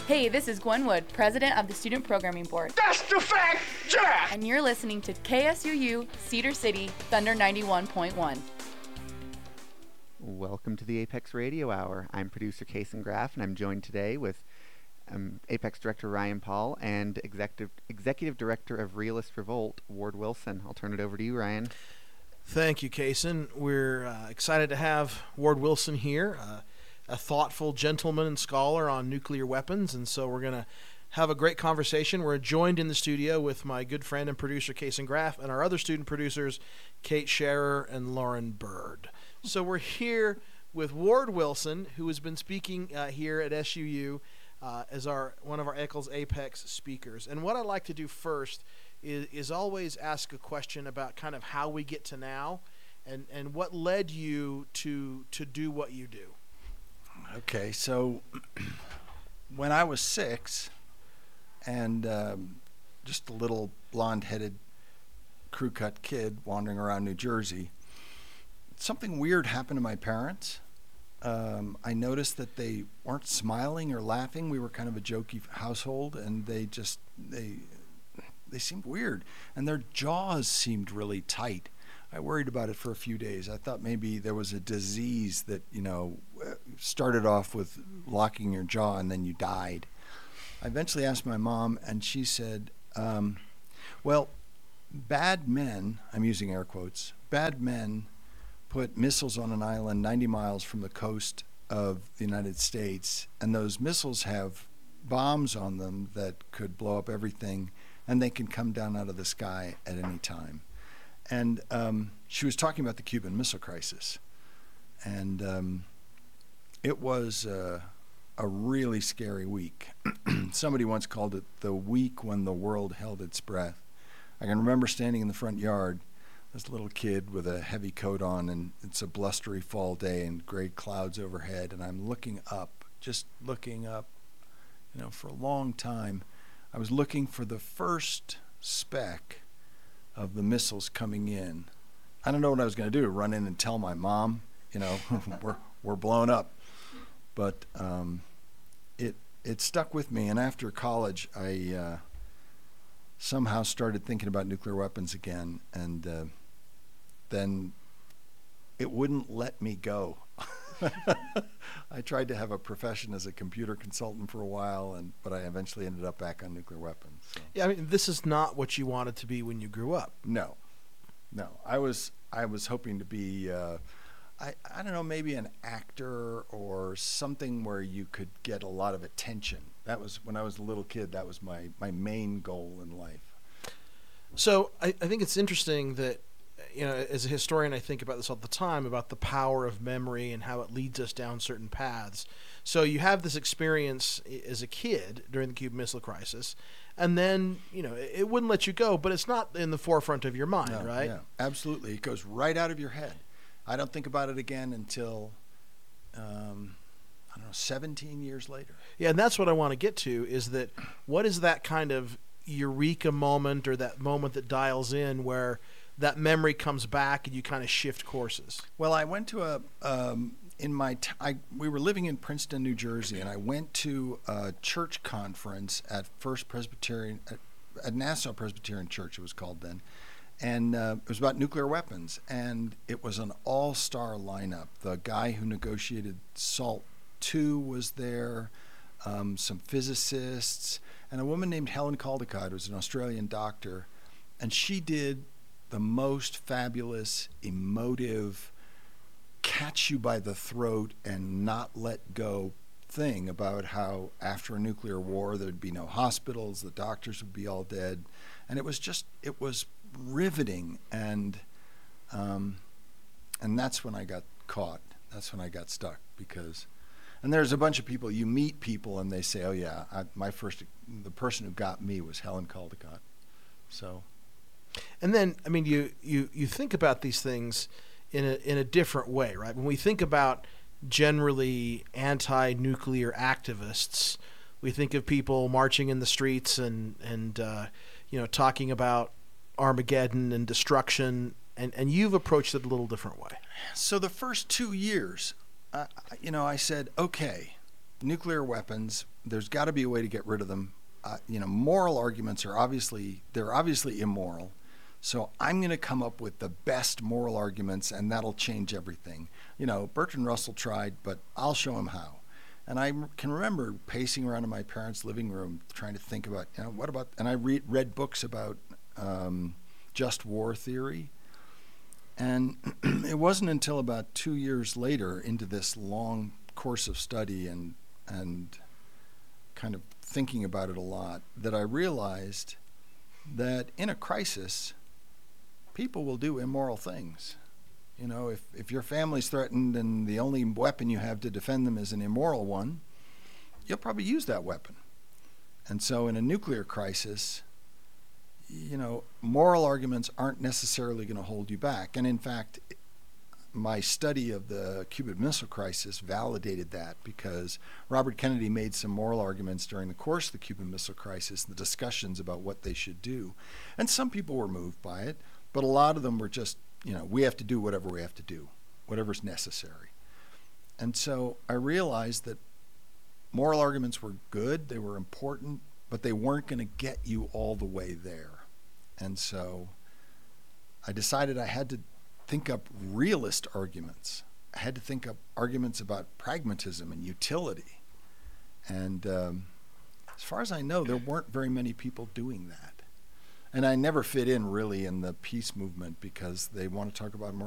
Hey, this is Gwen Wood, President of the Student Programming Board. That's the fact, Jack! And you're listening to KSUU Cedar City Thunder 91.1. Welcome to the Apex Radio Hour. I'm producer Kason Graff, and I'm joined today with Apex Director Ryan Paul and Executive Director of Realist Revolt, Ward Wilson. I'll turn it over to you, Ryan. Thank you, Kason. We're excited to have Ward Wilson here, a thoughtful gentleman and scholar on nuclear weapons, and so we're going to have a great conversation. We're joined in the studio with my good friend and producer, Kason Graff, and our other student producers, Kate Scherer and Lauren Bird. So we're here with Ward Wilson, who has been speaking here at SUU as one of our Eccles Apex speakers. And what I like to do first is always ask a question about kind of how we get to now and what led you to do what you do. Okay, so when I was 6 and just a little blonde-headed crew-cut kid wandering around New Jersey, something weird happened to my parents. I noticed that they weren't smiling or laughing. We were kind of a jokey household, and they seemed weird, and their jaws seemed really tight. I worried about it for a few days. I thought maybe there was a disease that, started off with locking your jaw and then you died. I eventually asked my mom, and she said, bad men, I'm using air quotes, bad men put missiles on an island 90 miles from the coast of the United States, and those missiles have bombs on them that could blow up everything, and they can come down out of the sky at any time. And she was talking about the Cuban Missile Crisis. And it was a really scary week. Somebody once called it the week when the world held its breath. I can remember standing in the front yard, this little kid with a heavy coat on, and it's a blustery fall day and gray clouds overhead, and I'm looking up, just looking up, for a long time. I was looking for the first speck of the missiles coming in. I don't know what I was going to do, run in and tell my mom, we're blown up. But it stuck with me, and after college, I somehow started thinking about nuclear weapons again, and then it wouldn't let me go. I tried to have a profession as a computer consultant for a while, but I eventually ended up back on nuclear weapons. So. Yeah, I mean, this is not what you wanted to be when you grew up. No. I was hoping to be, I don't know, maybe an actor or something where you could get a lot of attention. That was, when I was a little kid, that was my main goal in life. So I think it's interesting that, as a historian, I think about this all the time, about the power of memory and how it leads us down certain paths. So you have this experience as a kid during the Cuban Missile Crisis, and then, it wouldn't let you go, but it's not in the forefront of your mind, right? Yeah, absolutely. It goes right out of your head. I don't think about it again until, 17 years later. Yeah, and that's what I want to get to, is that what is that kind of eureka moment, or that moment that dials in where that memory comes back and you kind of shift courses? Well, I went to we were living in Princeton, New Jersey, and I went to a church conference at at Nassau Presbyterian Church, it was called then, and it was about nuclear weapons, and it was an all-star lineup. The guy who negotiated SALT II was there, some physicists, and a woman named Helen Caldicott, who was an Australian doctor, and she did the most fabulous, emotive, catch you by the throat and not let go thing about how after a nuclear war there'd be no hospitals, the doctors would be all dead, and it was riveting, and that's when I got caught. That's when I got stuck, and there's a bunch of people, you meet people and they say, oh yeah, the person who got me was Helen Caldicott. So. And then, I mean, you think about these things in a different way, right? When we think about generally anti-nuclear activists, we think of people marching in the streets and talking about Armageddon and destruction, and you've approached it a little different way. So the first 2 years, I said, okay, nuclear weapons, there's got to be a way to get rid of them. Moral arguments are obviously immoral. So I'm going to come up with the best moral arguments, and that'll change everything. Bertrand Russell tried, but I'll show him how. And I can remember pacing around in my parents' living room trying to think about, what about, and I read books about just war theory. And it wasn't until about 2 years later into this long course of study and kind of thinking about it a lot that I realized that in a crisis, people will do immoral things. If your family's threatened and the only weapon you have to defend them is an immoral one, you'll probably use that weapon. And so in a nuclear crisis, moral arguments aren't necessarily going to hold you back. And in fact, my study of the Cuban Missile Crisis validated that, because Robert Kennedy made some moral arguments during the course of the Cuban Missile Crisis, the discussions about what they should do. And some people were moved by it, but a lot of them were just, we have to do whatever we have to do, whatever's necessary. And so I realized that moral arguments were good, they were important, but they weren't going to get you all the way there. And so I decided I had to think up realist arguments. I had to think up arguments about pragmatism and utility. And as far as I know, there weren't very many people doing that. And I never fit in really in the peace movement because they want to talk about